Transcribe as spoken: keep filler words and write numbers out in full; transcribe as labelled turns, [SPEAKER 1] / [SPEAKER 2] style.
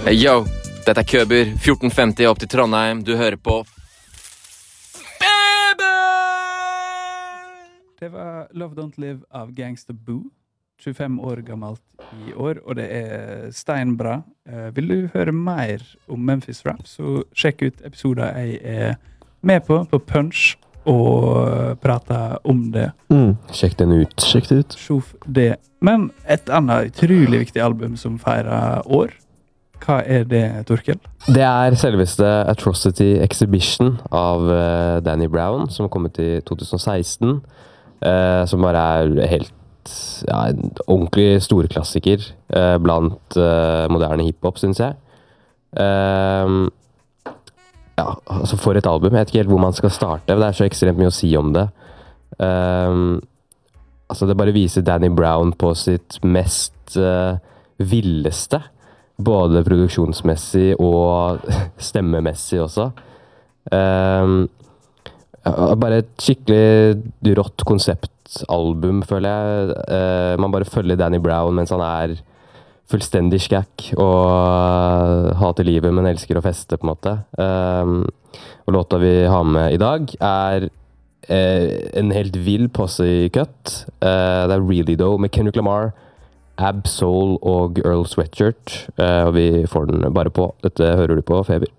[SPEAKER 1] Hey, yo, dette er Køber, fjorten femti opp til Trondheim. Du hører på Feber!
[SPEAKER 2] Det var Love Don't Live av Gangsta Boo. tjuefem år gammelt i år, og det er steinbra. Eh, vil du høre mer om Memphis Rap, så sjekk ut episoder jeg er med på, på Punch, og prate om det.
[SPEAKER 3] Mm, sjekk den ut. Sjekk det ut.
[SPEAKER 2] Sjof det. Men et annet utrolig viktig album som feirer år. Hva er det, Torkel?
[SPEAKER 3] Det er selveste Atrocity Exhibition av uh, Danny Brown, som kom ut i to tusen og seksten. Uh, som bare er helt ja, en ordentlig storklassiker uh, blant uh, moderne hiphop, synes jeg. Uh, ja, altså for et album. Jeg vet ikke helt hvor man skal starte. Det er så ekstremt mye å si om det. Uh, altså det bare viser Danny Brown på sitt mest uh, villeste. Både produksjonsmessig og stemmemessig også. Um, bare et skikkelig rått konseptalbum, føler jeg. Uh, man bare følger Danny Brown mens han er fullstendig skakk og hater livet, men elsker å feste, på en måte. Um, og låta vi har med i dag er uh, en helt vill posse-cut. Uh, det er Really Though med Kendrick Lamar, Ab Soul og Earl Sweatshirt, uh, og vi får den bare på. Dette hører du på Feber.